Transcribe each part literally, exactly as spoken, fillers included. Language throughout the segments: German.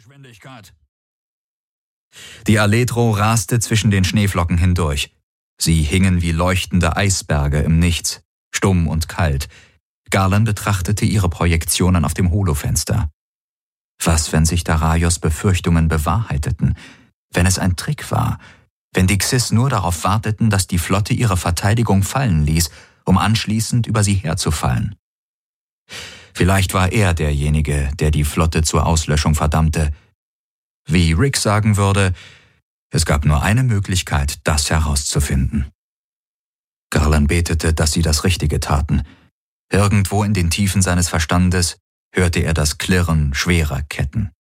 Geschwindigkeit. Die Aledro raste zwischen den Schneeflocken hindurch. Sie hingen wie leuchtende Eisberge im Nichts, stumm und kalt. Garland betrachtete ihre Projektionen auf dem Holofenster. Was, wenn sich Daraios Befürchtungen bewahrheiteten? Wenn es ein Trick war? Wenn die Xyz nur darauf warteten, dass die Flotte ihre Verteidigung fallen ließ, um anschließend über sie herzufallen? Vielleicht war er derjenige, der die Flotte zur Auslöschung verdammte. Wie Rick sagen würde, es gab nur eine Möglichkeit, das herauszufinden. Garland betete, dass sie das Richtige taten. Irgendwo in den Tiefen seines Verstandes hörte er das Klirren schwerer Ketten.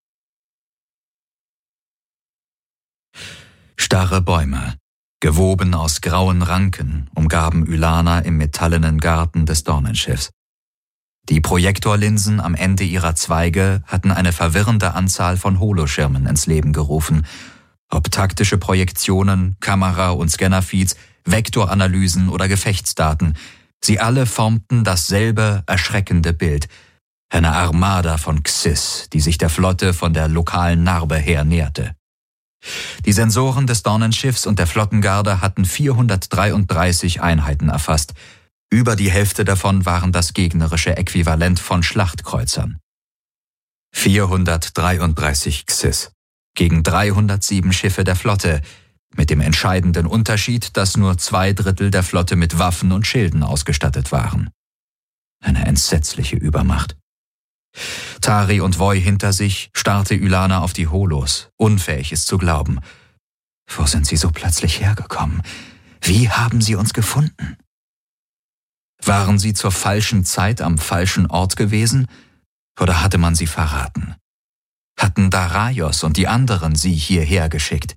Starre Bäume, gewoben aus grauen Ranken, umgaben Ylana im metallenen Garten des Dornenschiffs. Die Projektorlinsen am Ende ihrer Zweige hatten eine verwirrende Anzahl von Holoschirmen ins Leben gerufen. Ob taktische Projektionen, Kamera- und Scannerfeeds, Vektoranalysen oder Gefechtsdaten, sie alle formten dasselbe erschreckende Bild. Eine Armada von Xyz, die sich der Flotte von der lokalen Narbe her näherte. Die Sensoren des Dornenschiffs und der Flottengarde hatten vierhundertdreiunddreißig Einheiten erfasst. Über die Hälfte davon waren das gegnerische Äquivalent von Schlachtkreuzern. vierhundertdreiunddreißig Xyz gegen dreihundertsieben Schiffe der Flotte, mit dem entscheidenden Unterschied, dass nur zwei Drittel der Flotte mit Waffen und Schilden ausgestattet waren. Eine entsetzliche Übermacht. Tari und Voy hinter sich starrte Ylana auf die Holos, unfähig es zu glauben. Wo sind sie so plötzlich hergekommen? Wie haben sie uns gefunden? Waren sie zur falschen Zeit am falschen Ort gewesen, oder hatte man sie verraten? Hatten Daraios und die anderen sie hierher geschickt?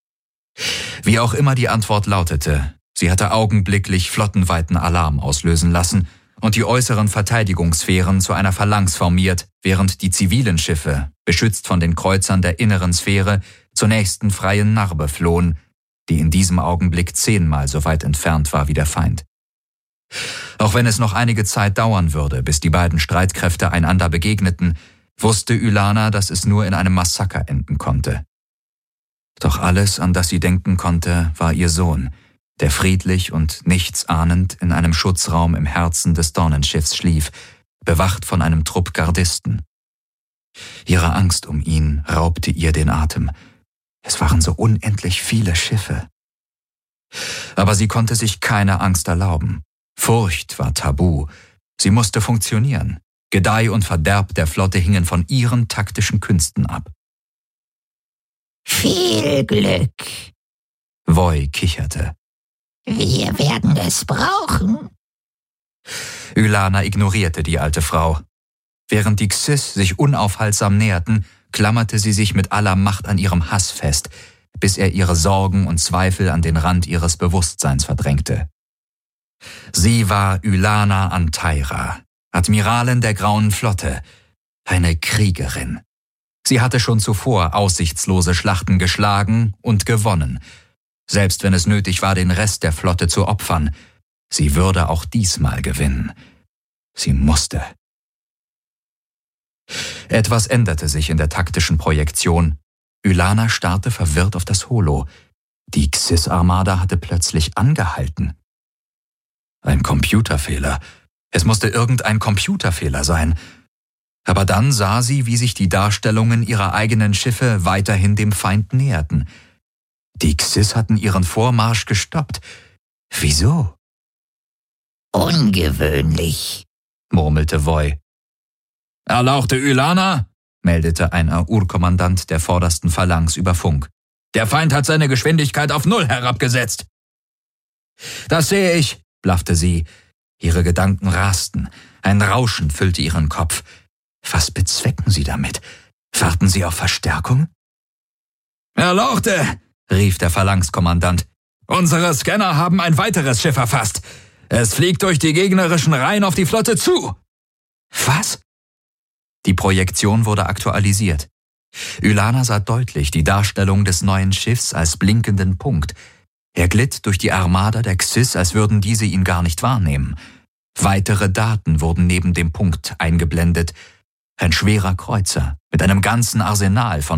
Wie auch immer die Antwort lautete, sie hatte augenblicklich flottenweiten Alarm auslösen lassen und die äußeren Verteidigungssphären zu einer Phalanx formiert, während die zivilen Schiffe, beschützt von den Kreuzern der inneren Sphäre, zur nächsten freien Narbe flohen, die in diesem Augenblick zehnmal so weit entfernt war wie der Feind. Auch wenn es noch einige Zeit dauern würde, bis die beiden Streitkräfte einander begegneten, wusste Ylana, dass es nur in einem Massaker enden konnte. Doch alles, an das sie denken konnte, war ihr Sohn, der friedlich und nichtsahnend in einem Schutzraum im Herzen des Dornenschiffs schlief, bewacht von einem Trupp Gardisten. Ihre Angst um ihn raubte ihr den Atem. Es waren so unendlich viele Schiffe. Aber sie konnte sich keine Angst erlauben. Furcht war tabu. Sie musste funktionieren. Gedeih und Verderb der Flotte hingen von ihren taktischen Künsten ab. Viel Glück. Voy kicherte. Wir werden es brauchen. Ylana ignorierte die alte Frau. Während die Xyz sich unaufhaltsam näherten, klammerte sie sich mit aller Macht an ihrem Hass fest, bis er ihre Sorgen und Zweifel an den Rand ihres Bewusstseins verdrängte. Sie war Ylana Anteira, Admiralin der Grauen Flotte, eine Kriegerin. Sie hatte schon zuvor aussichtslose Schlachten geschlagen und gewonnen. Selbst wenn es nötig war, den Rest der Flotte zu opfern, sie würde auch diesmal gewinnen. Sie musste. Etwas änderte sich in der taktischen Projektion. Ylana starrte verwirrt auf das Holo. Die Xyz-Armada hatte plötzlich angehalten. Ein Computerfehler. Es musste irgendein Computerfehler sein. Aber dann sah sie, wie sich die Darstellungen ihrer eigenen Schiffe weiterhin dem Feind näherten. Die Xyz hatten ihren Vormarsch gestoppt. Wieso? Ungewöhnlich, murmelte Voy. Erlauchte Ylana, meldete ein Urkommandant der vordersten Phalanx über Funk. Der Feind hat seine Geschwindigkeit auf Null herabgesetzt. Das sehe ich, blaffte sie. Ihre Gedanken rasten. Ein Rauschen füllte ihren Kopf. Was bezwecken sie damit? Warten sie auf Verstärkung? Erlauchte, rief der Phalanxkommandant. Unsere Scanner haben ein weiteres Schiff erfasst. Es fliegt durch die gegnerischen Reihen auf die Flotte zu. Was? Die Projektion wurde aktualisiert. Ylana sah deutlich die Darstellung des neuen Schiffs als blinkenden Punkt. Er glitt durch die Armada der Xyz, als würden diese ihn gar nicht wahrnehmen. Weitere Daten wurden neben dem Punkt eingeblendet. Ein schwerer Kreuzer mit einem ganzen Arsenal von